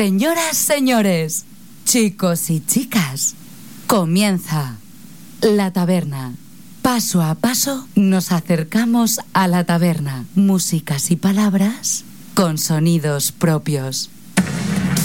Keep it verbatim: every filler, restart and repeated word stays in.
Señoras, señores, chicos y chicas, comienza La Taberna. Paso a paso nos acercamos a la taberna. Músicas y palabras con sonidos propios.